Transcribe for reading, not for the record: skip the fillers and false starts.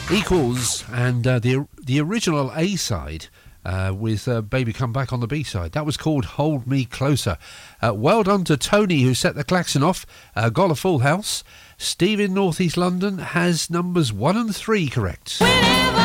Equals and the original A side with Baby Come Back on the B side. That was called Hold Me Closer. Well done to Tony, who set the klaxon off. Got a full house. Steve in North East London has numbers 1 and 3 correct. Whenever